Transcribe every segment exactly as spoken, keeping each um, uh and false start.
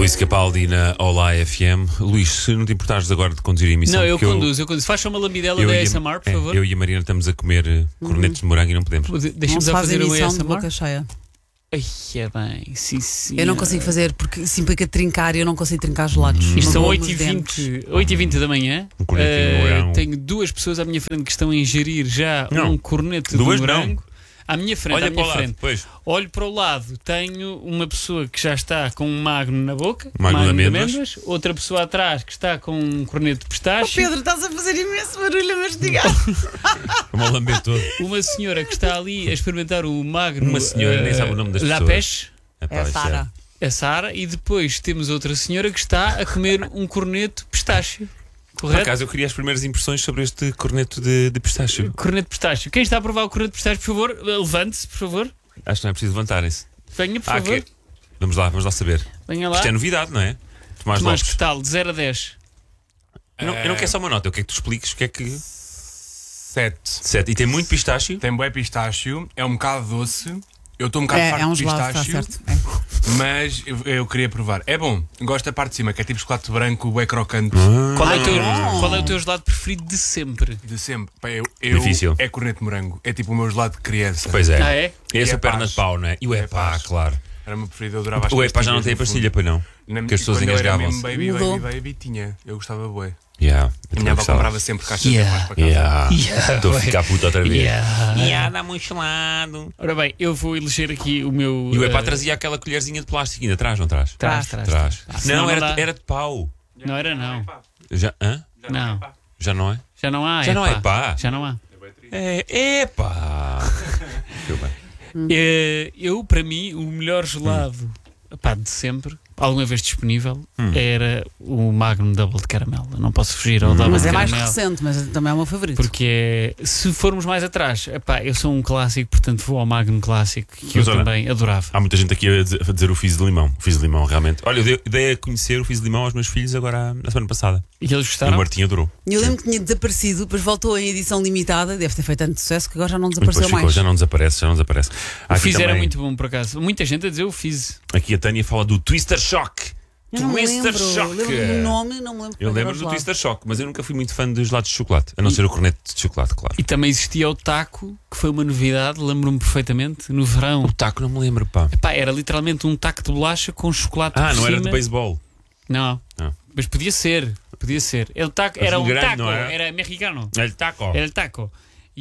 Luís Capaldi na Olá F M. Luís, se não te importares agora de conduzir a emissão. Não, eu porque conduzo, eu conduzo. Faz só uma lambidela eu da e a- A S M R, por é, favor. Eu e a Mariana estamos a comer eh, cornetos de morango e não podemos. Não Deixa-nos se a faz fazer o emissão de A S M R. boca cheia. Ai, é bem, sim, sim. Eu não consigo fazer porque isso implica trincar e eu não consigo trincar gelados. Hum. Isto Não são vou oito e nos dentes. vinte, oito e vinte da manhã. Um cornetinho de Eh, morango. tenho duas pessoas à minha frente que estão a ingerir já Não. um corneto Duas de não. morango. À minha frente, Olha à para minha o lado, frente. pois. Olho para o lado, tenho uma pessoa que já está com um magno na boca, Magno de amêndoas. outra pessoa atrás que está com um corneto de Oh, pistache, Pedro, estás a fazer imenso barulho a mastigar. Como a lamber todo. uma senhora que está ali a experimentar o magno. Uma senhora, eh, nem sabe o nome das La pessoas. Pêche, Epá, É a isto Sara. a Sara, e depois temos outra senhora que está a comer um corneto de pistache. Por Correto? acaso eu queria as primeiras impressões sobre este corneto de, de pistácio. Corneto de pistache. Quem está a provar o corneto de pistache, por favor, levante-se, por favor. Acho que não é preciso levantarem-se. Venha, por Ah, favor. que- Vamos lá, vamos lá saber. Venha lá. Isto é novidade, não é? Tomás Tomás, Lopes. que tal? De zero a dez. Eu não, eu não quero só uma nota, eu quero que tu expliques o que é que. Sete. Sete. E tem muito pistácio. Tem bué pistácio, é um bocado doce. Eu estou um bocado É, farto é um de gelado, está pistácio, certo. É. mas eu, eu queria provar. É bom, gosto da parte de cima, que é tipo chocolate branco, bué crocante, Qual, é o teu, bom. qual é o teu gelado preferido de sempre? de sempre. Pá, eu, eu- Difícil. É corneto de morango, é tipo o meu gelado de criança. Pois é. Ah, é? Esse E é é perna paz. de pau, não é? E o É epá, paz. claro. Era o meu preferido, eu adorava as O epá já não pastilhas tem a no pastilha, fundo. pois não. Na- Que as pessoas quando eu era engasgavam-se. mesmo baby, Mudou. baby, baby, tinha. Eu gostava bué. Yeah, eu A também minha avó gostava. comprava sempre caixas Yeah. de paz para casa. Yeah. Yeah, Estou a ficar puto outra vez. Yeah. Yeah, dá-me um gelado. Ora bem, eu vou eleger aqui o meu. E o epá eh, trazia aquela colherzinha de plástico ainda, traz, não traz? Traz, traz. Traz. Ah, senão Não, não era, dá. era de pau. Não era, não. Já, hã? Não. Já não é? Já não há. Já não é epá. pá. Já não há. É, epá. Ficou bem. Eh, eu, para mim, o melhor gelado epá, de sempre, alguma vez disponível, Hum. era o Magnum Double de caramelo. Eu não posso fugir ao Hum. Double Mas de é mais caramelo. recente, mas também é o meu favorito. Porque é, se formos mais atrás, epá, eu sou um clássico, portanto vou ao Magnum clássico, que Mas eu olha, também adorava. Há muita gente aqui a dizer, a dizer o Fizz de limão. O Fizz de limão, realmente. Olha, eu dei, dei a conhecer o Fizz de limão aos meus filhos agora na semana passada. E eles E o gostaram? Martim adorou. E eu lembro que tinha desaparecido, depois voltou em edição limitada, deve ter feito tanto sucesso que agora já não E depois desapareceu ficou, mais. já não desaparece, já não desaparece. Há O aqui Fizz era também- muito bom, por acaso. Muita gente a dizer o Fizz. Aqui a Tânia fala do Twister Shock. Eu não me Twister lembro, Shock. lembro do nome, não me lembro. Eu qual era lembro o do gelado. Twister Shock, mas eu nunca fui muito fã dos gelados de chocolate, a não ser o corneto de chocolate, claro. E também existia o taco, que foi uma novidade, lembro-me perfeitamente, no verão. O taco não me lembro, pá. Epá, era literalmente um taco de bolacha com chocolate Ah, por não era cima. de beisebol. Não. Não. Mas podia ser. Podia ser. El taco, Mas era um um grande, taco, não era? era mexicano. É de taco. Era el taco.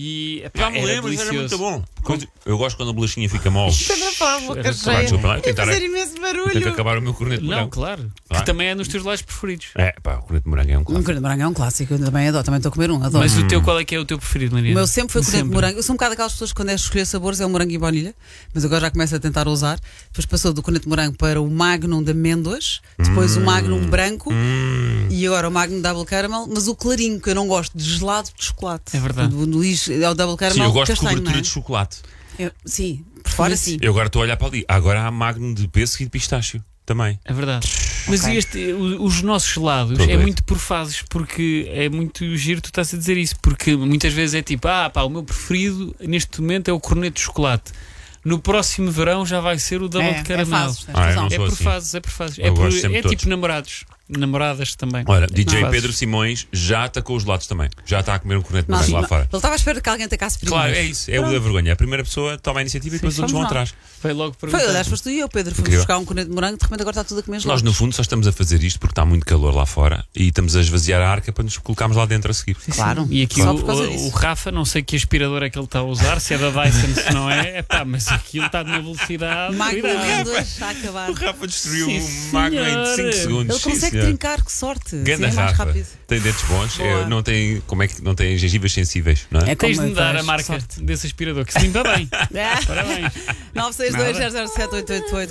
E epá, Já me era lembro, isso delicioso. era muito bom. Quando- Eu gosto quando a bolachinha fica mole. Pedro, pá, boca Era- cheia. Desculpa lá, eu Tem tentar- fazer imenso Tenho que barulho. acabar o meu corneto de Não, morango. claro. Vai. Que também é nos teus lados preferidos. É, pá, o corneto de morango é um Um clássico. corneto de morango é um clássico, eu também adoro, também estou a comer um, adoro. Mas o teu, qual é que é o teu preferido, O Maria? meu sempre foi o corneto de Sempre. morango. Eu sou um bocado aquelas pessoas que quando é escolher sabores é o morango e baunilha, mas agora já começo a tentar usar. Depois passou do corneto de morango para o Magnum de amêndoas, depois o Magnum branco Hum. e agora o Magnum Double Caramel, mas o clarinho, que eu não gosto de gelado de chocolate. É verdade. O Luís é o Double Sim, Caramel eu gosto de castanho, cobertura não é? de chocolate. Eu- sim, por fora Mas- sim. Eu agora estou a olhar para ali. Agora há Magnum de pêssego e de pistácio também. É verdade. Mas Ok. este, o- os nossos gelados Tô é doido. muito por fases, porque é muito giro tu estás a dizer isso, porque muitas vezes é tipo, ah pá, o meu preferido neste momento é o corneto de chocolate. No próximo verão já vai ser o double É, de é caramelo. fases, tens Ah, eu razão. não É sou por assim. fases, é por fases. Eu É, por- gosto sempre é de tipo todos. namorados. Namoradas também. Olha, D J Não Pedro fazes. Simões já atacou os lados também. Já está a comer um corneto de Nós- morango lá fora. Ele estava à espera que alguém atacasse primeiro. Claro, é isso. É o da vergonha. A primeira pessoa toma a iniciativa e depois os outros vão vamos lá. atrás. Foi logo Foi, perguntar. aliás, foste tu e eu, Pedro. Fomos Incrível. buscar um corneto de morango, de repente agora está tudo a comer Nós, gelados. no fundo, só estamos a fazer isto porque está muito calor lá fora e estamos a esvaziar a arca para nos colocarmos lá dentro a seguir. Claro. E aqui Só o, por causa o- disso. o Rafa, não sei que aspirador é que ele está a usar, se é da Dyson, se não é, epá, mas aquilo está numa velocidade. Magnum cuidado. amêndoas, está a acabar. O Rafa destruiu Sim, o Magnum em senhor. cinco segundos. Ele Sim, consegue senhor. trincar, que sorte. Ganda Sim, é mais Rafa. rápido. Tem dentes bons, Boa. é, não tem, como é que não tem gengivas sensíveis, não é? É como Tens de me dar faz, a marca sorte. desse aspirador, que se limpa bem. É. Parabéns. nove seis dois zero zero sete oito oito oito